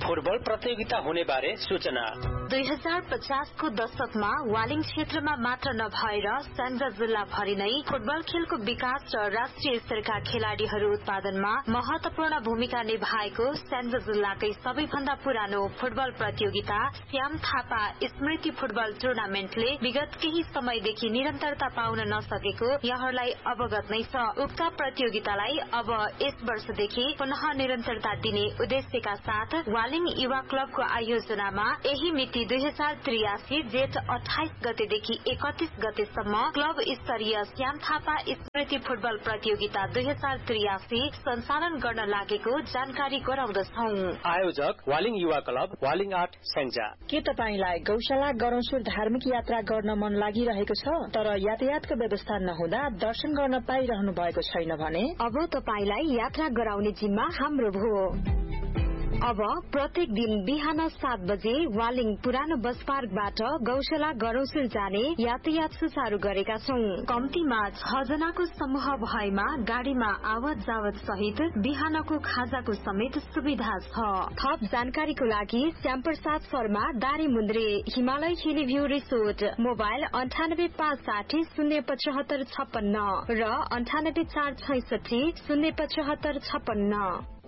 Football प्रतियोगिता हुने बारे सूचना। 2050 को दशकमा वालिङ क्षेत्रमा मात्र नभएर स्याङ्जा जिल्ला भरि नै फुटबल खेलको विकास र राष्ट्रिय स्तरका खेलाड़ीहरू उत्पादनमा महत्वपूर्ण भूमिका निभाएको स्याङ्जा जिल्लाकै सबैभन्दा पुरानो फुटबल प्रतियोगिता श्याम थापा स्मृति फुटबल टुर्नामेन्टले विगत केही समयदेखि निरन्तरता पाउन नसकेको यहाँलाई अवगत नै छ। उक्त प्रतियोगितालाई अब यस वर्षदेखि पुनः निरन्तरता दिने उद्देश्यका साथ वालिङ युवा क्लबको आयोजनामा यही मिति 2083 जेठ 28 गतेदेखि 31 गतेसम्म क्लब स्तरीय श्याम थापा स्मृति फुटबल प्रतियोगिता 2083 सञ्चालन गर्न लागेको जानकारी गराउँदछौ। आयोजक वालिङ युवा क्लब वालिङ 8 स्याङ्जा। के तपाईलाई गौशाला गरौसुर धार्मिक यात्रा गर्न मन लागिरहेको छ तर यातायातको व्यवस्था नहुँदा दर्शन गर्न पाइरहनु भएको छैन भने अब तपाईलाई यात्रा गराउने जिम्मा हाम्रो भयो। अब प्रत्येक दिन बिहान 7 बजे वालिङ पुरानो बस पार्कबाट गौशाला गरौसुर जाने यातायात सुचारू गरेका छौं। कम्तीमा 6 जनाको समूह भएमा गाड़ीमा आवत जावत सहित बिहानको खाजाको समेत सुविधा छ। थप जानकारीको लागि श्यामप्रसाद शर्मा दारी मुन्द्रे हिमालय हिली भ्यू रिसोर्ट मोबाइल 9856 07556 र 9846 07556।